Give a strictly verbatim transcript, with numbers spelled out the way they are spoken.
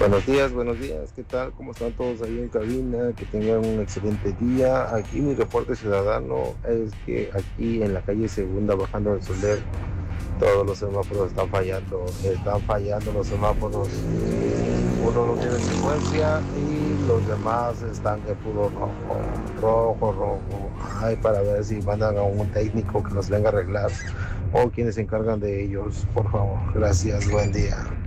Buenos días, buenos días, ¿qué tal? ¿Cómo están todos ahí en cabina? Que tengan un excelente día. Aquí mi reporte ciudadano es que aquí en la calle Segunda, bajando del Soler, todos los semáforos están fallando, están fallando los semáforos. Uno no tiene secuencia y los demás están en puro rojo, rojo, rojo. Ay, para ver si mandan a un técnico que nos venga a arreglar o quienes se encargan de ellos, por favor. Gracias, buen día.